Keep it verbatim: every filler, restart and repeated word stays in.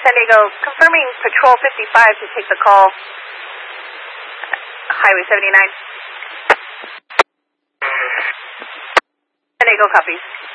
San Diego, confirming Patrol fifty-five to take the call. Highway seventy-nine. San Diego copies.